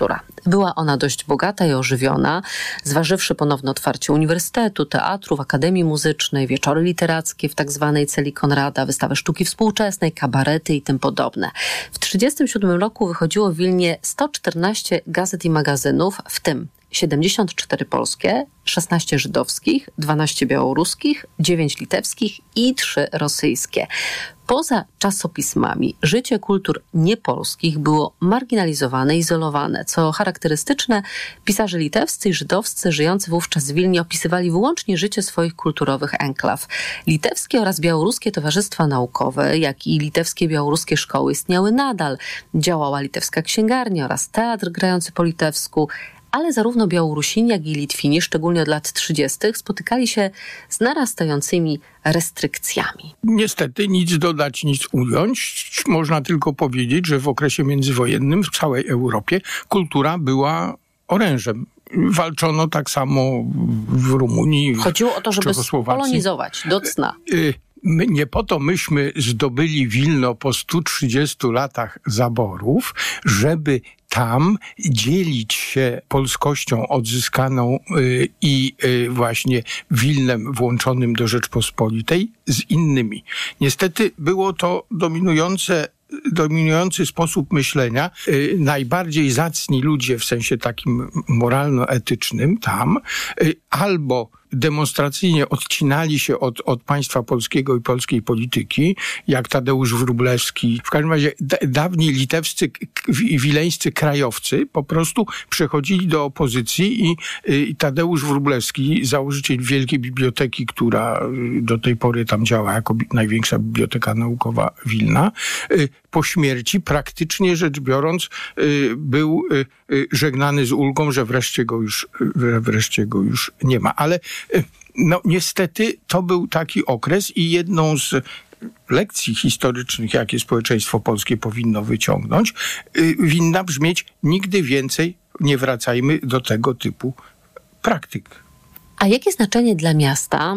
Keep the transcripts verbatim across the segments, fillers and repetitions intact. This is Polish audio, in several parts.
infrastruktura. Była ona dość bogata i ożywiona, zważywszy ponowne otwarcie uniwersytetu, teatrów, akademii muzycznej, wieczory literackie w tak zwanej celi Konrada, wystawy sztuki współczesnej, kabarety i tym podobne. W tysiąc dziewięćset trzydziestym siódmym roku wychodziło w Wilnie sto czternaście gazet i magazynów, w tym siedemdziesiąt cztery polskie, szesnaście żydowskich, dwanaście białoruskich, dziewięć litewskich i trzy rosyjskie. Poza czasopismami życie kultur niepolskich było marginalizowane, izolowane. Co charakterystyczne, pisarze litewscy i żydowscy żyjący wówczas w Wilnie opisywali wyłącznie życie swoich kulturowych enklaw. Litewskie oraz białoruskie towarzystwa naukowe, jak i litewskie i białoruskie szkoły istniały nadal. Działała litewska księgarnia oraz teatr grający po litewsku, ale zarówno Białorusini, jak i Litwini, szczególnie od lat trzydziestych, spotykali się z narastającymi restrykcjami. Niestety nic dodać, nic ująć. Można tylko powiedzieć, że w okresie międzywojennym w całej Europie kultura była orężem. Walczono tak samo w Rumunii, chodziło o to, żeby spolonizować do cna. My, nie po to myśmy zdobyli Wilno po stu trzydziestu latach zaborów, żeby tam dzielić się polskością odzyskaną y, i y, właśnie Wilnem włączonym do Rzeczpospolitej z innymi. Niestety było to dominujące dominujący sposób myślenia. Y, najbardziej zacni ludzie w sensie takim moralno-etycznym tam y, albo demonstracyjnie odcinali się od, od państwa polskiego i polskiej polityki, jak Tadeusz Wróblewski. W każdym razie d- dawni litewscy i wileńscy krajowcy po prostu przechodzili do opozycji i, i Tadeusz Wróblewski, założyciel Wielkiej Biblioteki, która do tej pory tam działa jako bi- największa biblioteka naukowa Wilna, y, po śmierci praktycznie rzecz biorąc y, był y, y, żegnany z ulgą, że wreszcie go już, że wreszcie go już nie ma. Ale no niestety to był taki okres i jedną z lekcji historycznych, jakie społeczeństwo polskie powinno wyciągnąć, yy, winna brzmieć: nigdy więcej nie wracajmy do tego typu praktyk. A jakie znaczenie dla miasta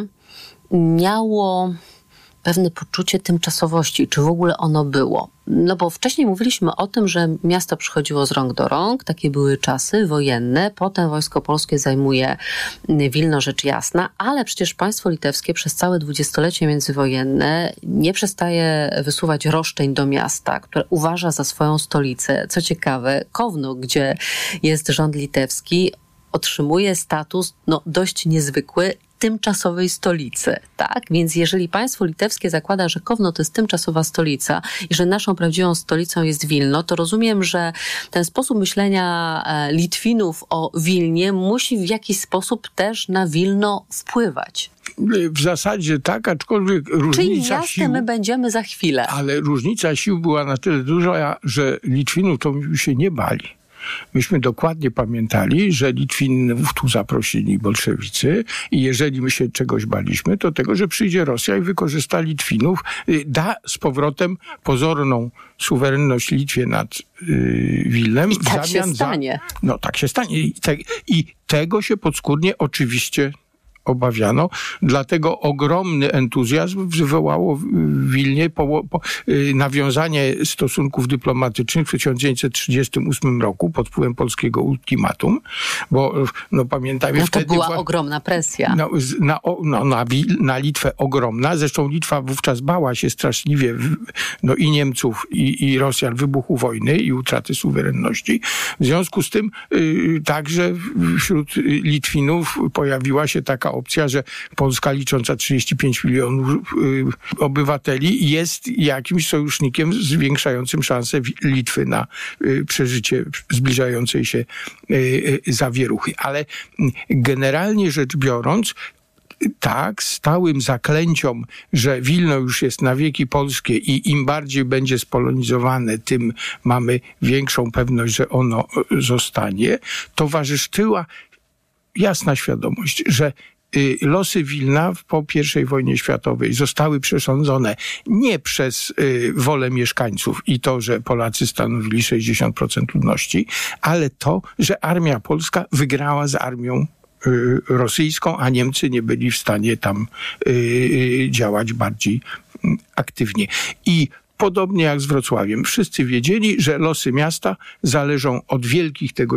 miało pewne poczucie tymczasowości? Czy w ogóle ono było? No bo wcześniej mówiliśmy o tym, że miasto przychodziło z rąk do rąk, takie były czasy wojenne, potem Wojsko Polskie zajmuje Wilno, rzecz jasna, ale przecież państwo litewskie przez całe dwudziestolecie międzywojenne nie przestaje wysuwać roszczeń do miasta, które uważa za swoją stolicę. Co ciekawe, Kowno, gdzie jest rząd litewski, otrzymuje status no, dość niezwykły, tymczasowej stolicy, tak? Więc jeżeli państwo litewskie zakłada, że Kowno to jest tymczasowa stolica i że naszą prawdziwą stolicą jest Wilno, to rozumiem, że ten sposób myślenia Litwinów o Wilnie musi w jakiś sposób też na Wilno wpływać. W zasadzie tak, aczkolwiek różnica Czyli miastem sił... my będziemy za chwilę. Ale różnica sił była na tyle duża, że Litwinów to się nie bali. Myśmy dokładnie pamiętali, że Litwinów tu zaprosili bolszewicy i jeżeli my się czegoś baliśmy, to tego, że przyjdzie Rosja i wykorzysta Litwinów, da z powrotem pozorną suwerenność Litwie nad yy, Wilnem. I tak w zamian się stanie. Za, no tak się stanie. I, te, I tego się podskórnie oczywiście obawiano, dlatego ogromny entuzjazm wywołało w Wilnie po, po, y, nawiązanie stosunków dyplomatycznych w tysiąc dziewięćset trzydziestym ósmym roku pod wpływem polskiego ultimatum, bo no pamiętajmy... No to wtedy była wła- ogromna presja. No, z- na, o- no, na, Wil- na Litwę ogromna, zresztą Litwa wówczas bała się straszliwie w, no, i Niemców i, i Rosjan wybuchu wojny i utraty suwerenności. W związku z tym y, także wśród Litwinów pojawiła się taka opcja, że Polska licząca trzydzieści pięć milionów y, obywateli jest jakimś sojusznikiem zwiększającym szanse Litwy na y, przeżycie zbliżającej się y, y, zawieruchy. Ale generalnie rzecz biorąc, tak, stałym zaklęciom, że Wilno już jest na wieki polskie i im bardziej będzie spolonizowane, tym mamy większą pewność, że ono zostanie, towarzyszyła jasna świadomość, że losy Wilna po pierwszej wojnie światowej zostały przesądzone nie przez y, wolę mieszkańców i to, że Polacy stanowili sześćdziesiąt procent ludności, ale to, że armia polska wygrała z armią y, rosyjską, a Niemcy nie byli w stanie tam y, działać bardziej y, aktywnie. I podobnie jak z Wrocławiem, wszyscy wiedzieli, że losy miasta zależą od wielkich tego